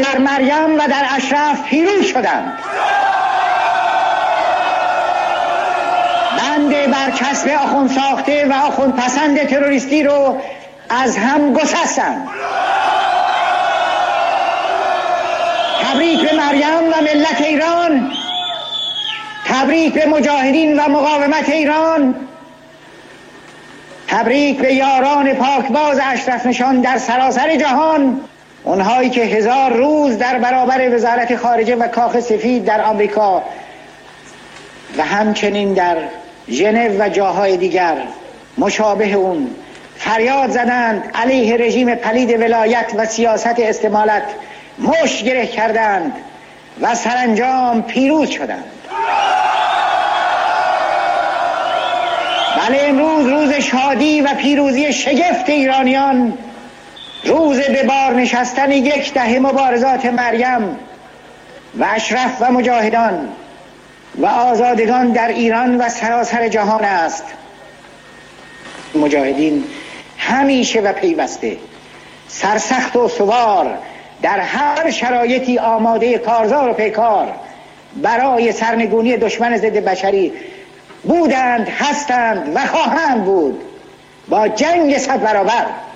در مریم و در اشرف پیروز شدند. بند برچسب آخوند ساخته و آخوند پسند تروریستی رو از هم گسستند. تبریک به مریم و ملت ایران، تبریک به مجاهدین و مقاومت ایران، تبریک به یاران پاکباز اشرف نشان در سراسر جهان، اونهایی که 1000 روز در برابر وزارت خارجه و کاخ سفید در آمریکا و همچنین در ژنو و جاهای دیگر مشابه اون فریاد زدند، علیه رژیم پلید ولایت و سیاست استعمالت مشت گره کردند و سرانجام پیروز شدند. بله، امروز روز شادی و پیروزی شگفت ایرانیان، روز به بار نشستن 1 دهه مبارزات مریم و اشرف و مجاهدان و آزادگان در ایران و سراسر جهان است. مجاهدین همیشه و پیوسته سرسخت و سوار در هر شرایطی آماده کارزار و پیکار برای سرنگونی دشمن ضد بشری بودند، هستند و خواهند بود با جنگ 100 برابر.